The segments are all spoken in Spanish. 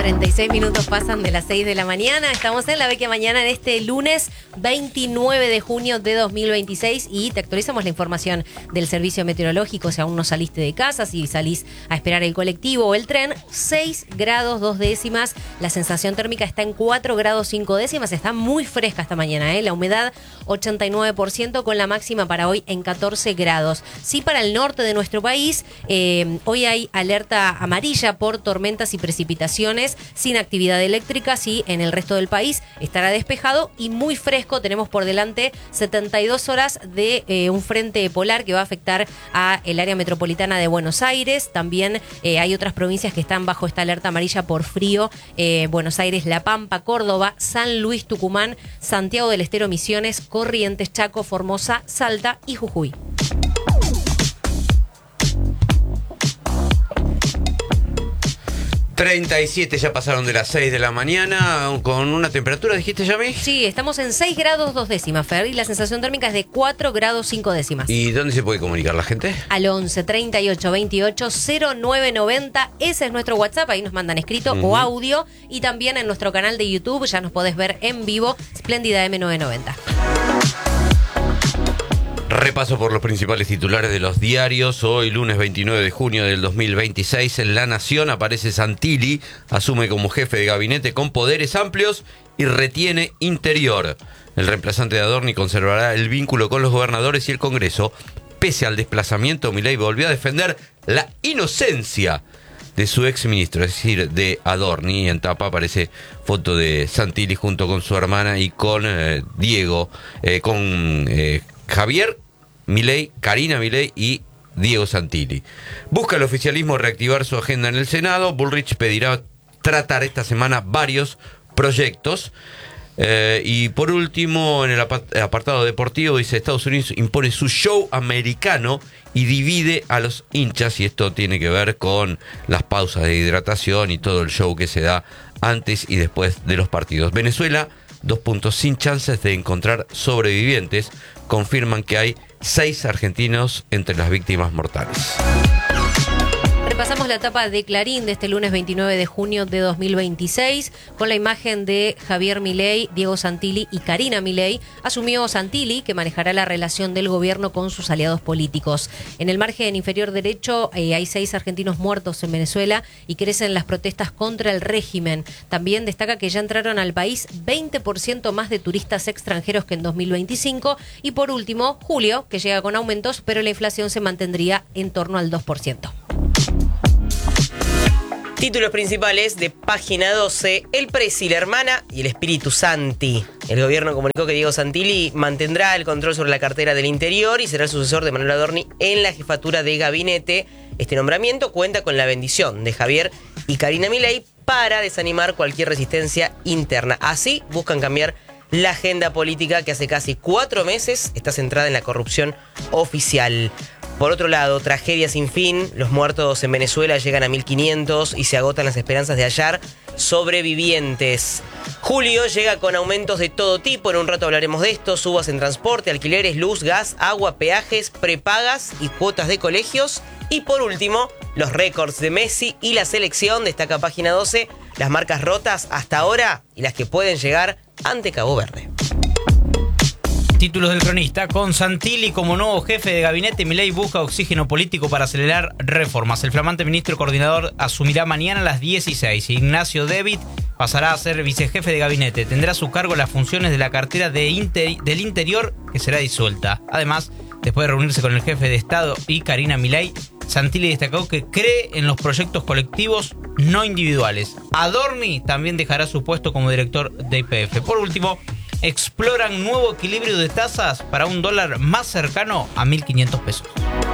46 minutos pasan de las 6 de la mañana. Estamos en La Vecchia Mañana en este lunes 29 de junio de 2026 y te actualizamos la información del servicio meteorológico. Si aún no saliste de casa, si salís a esperar el colectivo o el tren, 6 grados 2 décimas. La sensación térmica está en 4 grados 5 décimas. Está muy fresca esta mañana, ¿eh? La humedad 89% con la máxima para hoy en 14 grados. Sí, para el norte de nuestro país, hoy hay alerta amarilla por tormentas y precipitaciones sin actividad eléctrica. Sí, en el resto del país estará despejado y muy fresco. Tenemos por delante 72 horas de un frente polar que va a afectar a el área metropolitana de Buenos Aires. También hay otras provincias que están bajo esta alerta amarilla por frío. Buenos Aires, La Pampa, Córdoba, San Luis, Tucumán, Santiago del Estero, Misiones, Corrientes, Chaco, Formosa, Salta y Jujuy. ...37 ya pasaron de las 6 de la mañana... ...con una temperatura, ¿dijiste, Yami? Sí, estamos en 6 grados 2 décimas, Fer... ...y la sensación térmica es de 4 grados 5 décimas. ¿Y dónde se puede comunicar la gente? Al 11 38 28 0990... Ese es nuestro WhatsApp, ahí nos mandan escrito o audio... ...y también en nuestro canal de YouTube... ...ya nos podés ver en vivo... ...Espléndida M990. Repaso por los principales titulares de los diarios. Hoy, lunes 29 de junio del 2026, en La Nación aparece Santilli, asume como jefe de gabinete con poderes amplios y retiene Interior. El reemplazante de Adorni conservará el vínculo con los gobernadores y el Congreso. Pese al desplazamiento, Milei volvió a defender la inocencia de su exministro, es decir, de Adorni. En tapa aparece foto de Santilli junto con su hermana y con Diego, Javier Milei, Karina Milei y Diego Santilli. Busca el oficialismo reactivar su agenda en el Senado. Bullrich pedirá tratar esta semana varios proyectos. Y por último, en el apartado deportivo, dice: Estados Unidos impone su show americano y divide a los hinchas. Y esto tiene que ver con las pausas de hidratación y todo el show que se da antes y después de los partidos. Venezuela, 2 puntos sin chances de encontrar sobrevivientes. Confirman que hay 6 argentinos entre las víctimas mortales. Repasamos la etapa de Clarín de este lunes 29 de junio de 2026 con la imagen de Javier Milei, Diego Santilli y Karina Milei. Asumió Santilli, que manejará la relación del gobierno con sus aliados políticos. En el margen inferior derecho hay 6 argentinos muertos en Venezuela y crecen las protestas contra el régimen. También destaca que ya entraron al país 20% más de turistas extranjeros que en 2025. Y por último, julio, que llega con aumentos, pero la inflación se mantendría en torno al 2%. Títulos principales de página 12, el Presi, la hermana y el Espíritu Santi. El gobierno comunicó que Diego Santilli mantendrá el control sobre la cartera del Interior y será el sucesor de Manuel Adorni en la jefatura de gabinete. Este nombramiento cuenta con la bendición de Javier y Karina Milei para desanimar cualquier resistencia interna. Así buscan cambiar la agenda política que hace casi 4 meses está centrada en la corrupción oficial. Por otro lado, tragedia sin fin. Los muertos en Venezuela llegan a 1.500 y se agotan las esperanzas de hallar sobrevivientes. Julio llega con aumentos de todo tipo. En un rato hablaremos de esto. Subas en transporte, alquileres, luz, gas, agua, peajes, prepagas y cuotas de colegios. Y por último, los récords de Messi y la selección. Destaca página 12 las marcas rotas hasta ahora y las que pueden llegar ante Cabo Verde. Títulos del cronista. Con Santilli como nuevo jefe de gabinete, Milei busca oxígeno político para acelerar reformas. El flamante ministro coordinador asumirá mañana a las 16. Ignacio David pasará a ser vicejefe de gabinete. Tendrá a su cargo las funciones de la cartera del Interior, que será disuelta. Además, después de reunirse con el jefe de Estado y Karina Milei, Santilli destacó que cree en los proyectos colectivos, no individuales. Adorni también dejará su puesto como director de YPF. Por último, exploran nuevo equilibrio de tasas para un dólar más cercano a 1.500 pesos.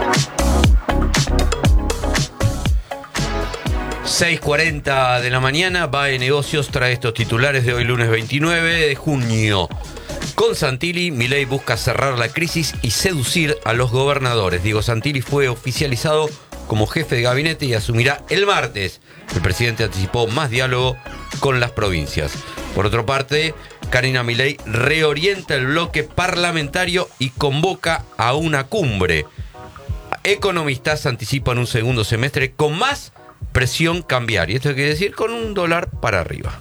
6:40 de la mañana, BAE Negocios trae estos titulares de hoy lunes 29 de junio. Con Santilli, Milei busca cerrar la crisis y seducir a los gobernadores. Diego Santilli fue oficializado como jefe de gabinete y asumirá el martes. El presidente anticipó más diálogo con las provincias. Por otra parte, Karina Milei reorienta el bloque parlamentario y convoca a una cumbre. Economistas anticipan un segundo semestre con más presión cambiaria. Esto quiere decir con un dólar para arriba.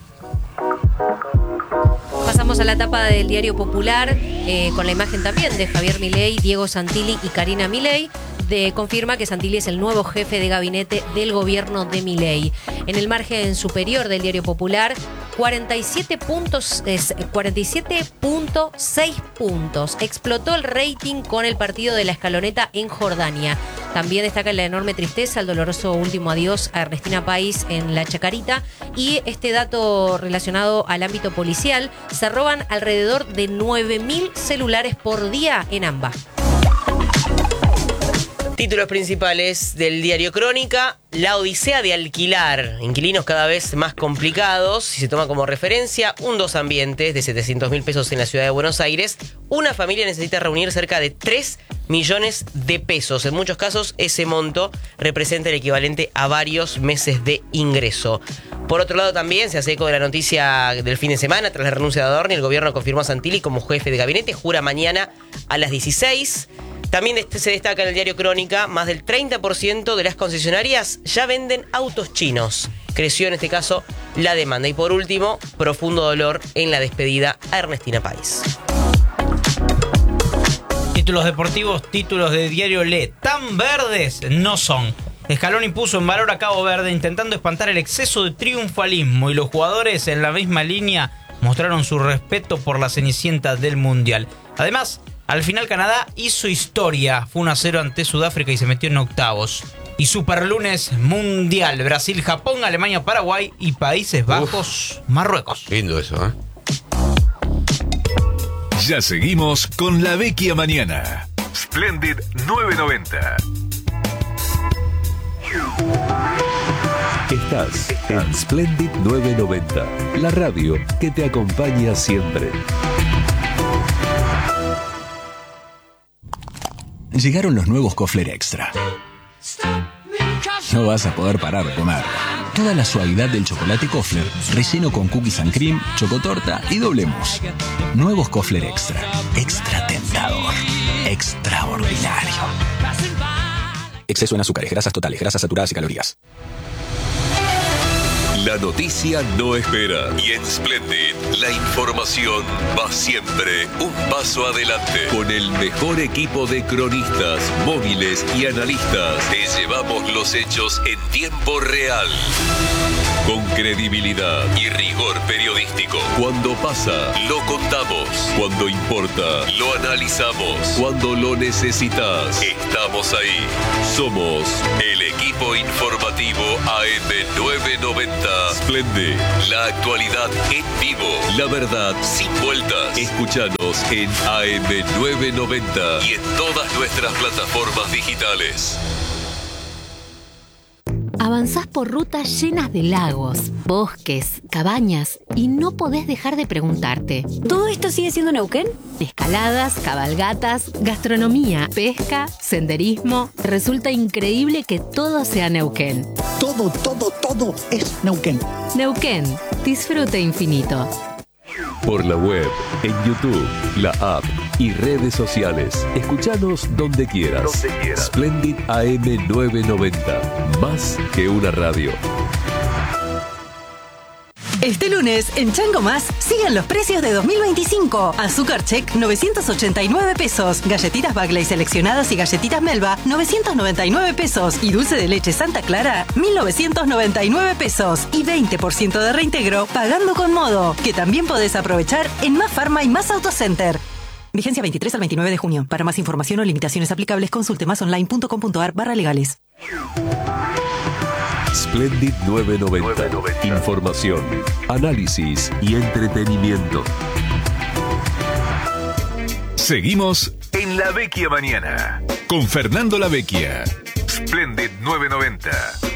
Pasamos a la tapa del Diario Popular, con la imagen también de Javier Milei, Diego Santilli y Karina Milei. Confirma que Santilli es el nuevo jefe de gabinete del gobierno de Milei. En el margen superior del Diario Popular, 47.6 puntos. Explotó el rating con el partido de la Escaloneta en Jordania. También destaca la enorme tristeza, el doloroso último adiós a Ernestina Pais en La Chacarita. Y este dato relacionado al ámbito policial, se roban alrededor de 9.000 celulares por día en AMBA. Títulos principales del diario Crónica: la odisea de alquilar, inquilinos cada vez más complicados. Y se toma como referencia un dos ambientes de 700.000 pesos en la ciudad de Buenos Aires. Una familia necesita reunir cerca de 3 millones de pesos. En muchos casos ese monto representa el equivalente a varios meses de ingreso. Por otro lado, también se hace eco de la noticia del fin de semana. Tras la renuncia de Adorni, el gobierno confirmó a Santilli como jefe de gabinete. Jura mañana a las 16. También se destaca en el diario Crónica, más del 30% de las concesionarias ya venden autos chinos. Creció en este caso la demanda. Y por último, profundo dolor en la despedida a Ernestina Pais. Títulos deportivos, títulos de diario Le. Tan verdes no son. Scaloni puso en valor a Cabo Verde intentando espantar el exceso de triunfalismo, y los jugadores en la misma línea mostraron su respeto por la cenicienta del Mundial. Además, al final Canadá hizo historia, fue 1-0 ante Sudáfrica y se metió en octavos. Y Superlunes Mundial: Brasil, Japón, Alemania, Paraguay y Países Bajos, Marruecos. Lindo eso, ¿eh? Ya seguimos con La Vecchia Mañana. Splendid 990. Estás en Splendid 990, la radio que te acompaña siempre. Llegaron los nuevos Kofler Extra. No vas a poder parar de comer. Toda la suavidad del chocolate Kofler, relleno con cookies and cream, chocotorta y doble mousse. Nuevos Kofler Extra. Extra tentador. Extraordinario. Exceso en azúcares, grasas totales, grasas saturadas y calorías. La noticia no espera, y en Splendid la información va siempre un paso adelante. Con el mejor equipo de cronistas, móviles y analistas, te llevamos los hechos en tiempo real. Con credibilidad y rigor periodístico. Cuando pasa, lo contamos. Cuando importa, lo analizamos. Cuando lo necesitas, estamos ahí. Somos el equipo informativo AM990. Splendid, la actualidad en vivo. La verdad sin vueltas. Escúchanos en AM990 y en todas nuestras plataformas digitales. Avanzás por rutas llenas de lagos, bosques, cabañas y no podés dejar de preguntarte: ¿todo esto sigue siendo Neuquén? Escaladas, cabalgatas, gastronomía, pesca, senderismo. Resulta increíble que todo sea Neuquén. Todo es Neuquén. Neuquén, disfrute infinito. Por la web, en YouTube, la app y redes sociales. Escúchanos donde quieras. Splendid AM990. Más que una radio. Este lunes, en Chango Más, siguen los precios de 2025. Azúcar Check, 989 pesos. Galletitas Bagley seleccionadas y galletitas Melba, 999 pesos. Y dulce de leche Santa Clara, 1999 pesos. Y 20% de reintegro pagando con Modo, que también podés aprovechar en Más Farma y Más Autocenter. Vigencia 23 al 29 de junio. Para más información o limitaciones aplicables, consulte masonline.com.ar/legales. Splendid 990. Información, análisis y entretenimiento. Seguimos en La Vecchia Mañana con Fernando La Vecchia. Splendid 990.